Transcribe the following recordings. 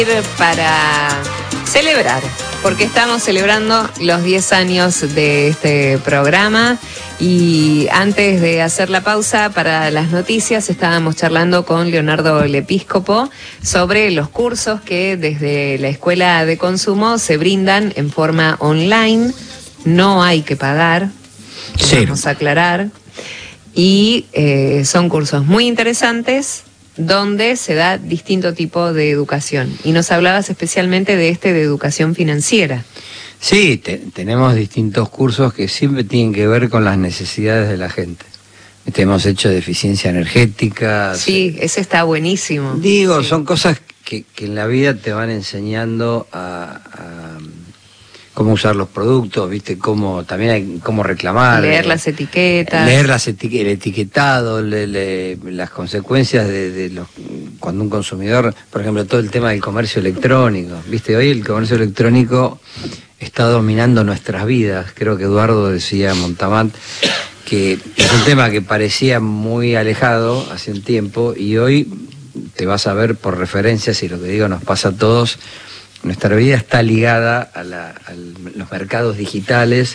Para celebrar, porque estamos celebrando los 10 años de este programa y antes de hacer la pausa para las noticias estábamos charlando con Leonardo Lepíscopo sobre los cursos que desde la Escuela de Consumo se brindan en forma online, no hay que pagar, vamos a aclarar, y son cursos muy interesantes donde se da distinto tipo de educación. Y nos hablabas especialmente de de educación financiera. Sí, tenemos distintos cursos que siempre tienen que ver con las necesidades de la gente. Hemos hecho de eficiencia energética. Sí, ese está buenísimo. Digo, sí. Son cosas que en la vida te van enseñando a cómo usar los productos, ¿viste? También hay cómo reclamar. Leer las etiquetas. Leer el etiquetado, las consecuencias cuando un consumidor, por ejemplo, todo el tema del comercio electrónico, ¿viste? Hoy el comercio electrónico está dominando nuestras vidas. Creo que Eduardo decía, Montamant, que es un tema que parecía muy alejado hace un tiempo y hoy te vas a ver por referencias y lo que digo nos pasa a todos. Nuestra vida está ligada a los mercados digitales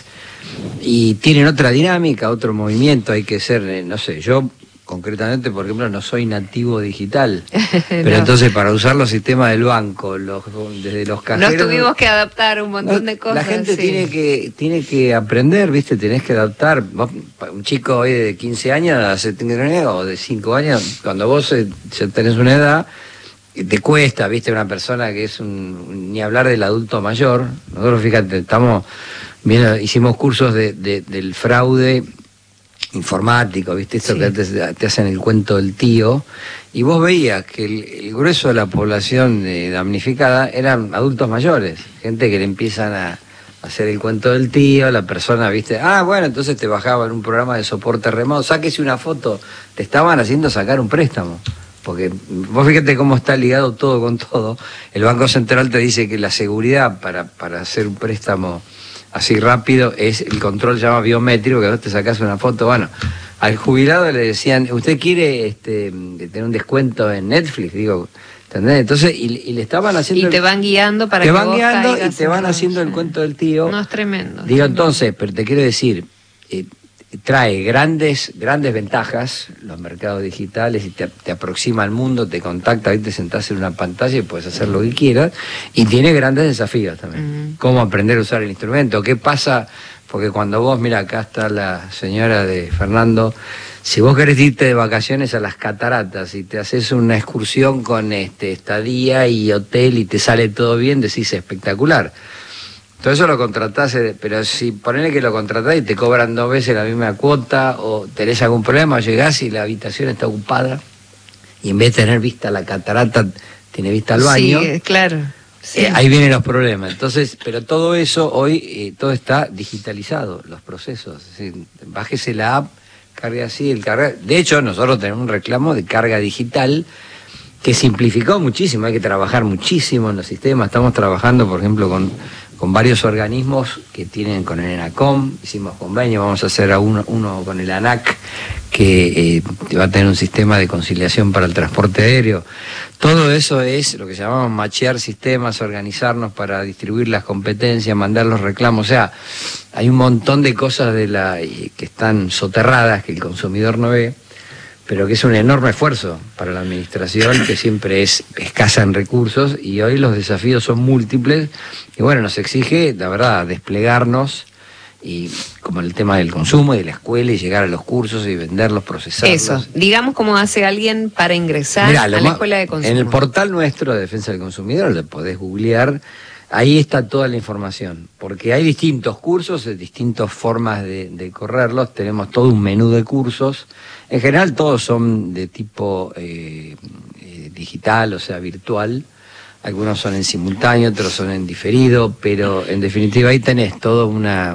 y tienen otra dinámica, otro movimiento. Hay que ser, no sé, yo concretamente, por ejemplo, no soy nativo digital, pero no. Entonces para usar los sistemas del banco, desde los cajeros... Nos tuvimos que adaptar un montón de cosas. La gente sí. tiene que aprender, ¿viste? Tenés que adaptar. Un chico hoy de 15 años o de 5 años, cuando vos ya tenés una edad... te cuesta, viste, una persona que es ni hablar del adulto mayor. Nosotros, fíjate, hicimos cursos del fraude informático, viste, esto sí. Que te hacen el cuento del tío, y vos veías que el grueso de la población damnificada eran adultos mayores, gente que le empiezan a hacer el cuento del tío, la persona, viste, bueno, entonces te bajaban un programa de soporte remoto, sáquese una foto, te estaban haciendo sacar un préstamo. Porque vos fíjate cómo está ligado todo con todo. El Banco Central te dice que la seguridad para hacer un préstamo así rápido es el control llama biométrico, que vos te sacás una foto. Bueno, al jubilado le decían, ¿usted quiere tener un descuento en Netflix? Digo, ¿entendés? Entonces, y le estaban haciendo... Y te van guiando para que vos van guiando caigas, y te van haciendo el cuento del tío. No, es tremendo. Digo, entonces, pero te quiero decir... trae grandes ventajas los mercados digitales y te aproxima al mundo, te contacta, ahí te sentás en una pantalla y puedes hacer lo que quieras, y tiene grandes desafíos también. Cómo aprender a usar el instrumento, qué pasa, porque cuando vos, mira, acá está la señora de Fernando, si vos querés irte de vacaciones a las cataratas y te haces una excursión con estadía y hotel y te sale todo bien, decís espectacular. Todo eso lo contratás, pero si ponele que lo contratás y te cobran 2 veces la misma cuota o tenés algún problema, llegás y la habitación está ocupada y en vez de tener vista a la catarata, tiene vista al baño. Sí, claro. Sí. Ahí vienen los problemas. Entonces, pero todo eso hoy, todo está digitalizado, los procesos. Es decir, bájese la app, cargue así, de hecho, nosotros tenemos un reclamo de carga digital que simplificó muchísimo, hay que trabajar muchísimo en los sistemas. Estamos trabajando, por ejemplo, con varios organismos que tienen con el ENACOM, hicimos convenio, vamos a hacer uno con el ANAC, que va a tener un sistema de conciliación para el transporte aéreo. Todo eso es lo que llamamos machear sistemas, organizarnos para distribuir las competencias, mandar los reclamos. O sea, hay un montón de cosas que están soterradas, que el consumidor no ve, pero que es un enorme esfuerzo para la administración, que siempre es escasa en recursos, y hoy los desafíos son múltiples, y bueno, nos exige, la verdad, desplegarnos, y como el tema del consumo y de la escuela, y llegar a los cursos y venderlos, procesarlos. Eso, digamos cómo hace alguien para ingresar a la Escuela de Consumo. En el portal nuestro de Defensa del Consumidor, le podés googlear, ahí está toda la información, porque hay distintos cursos, distintas formas de correrlos, tenemos todo un menú de cursos. En general todos son de tipo digital, o sea, virtual. Algunos son en simultáneo, otros son en diferido, pero en definitiva ahí tenés toda una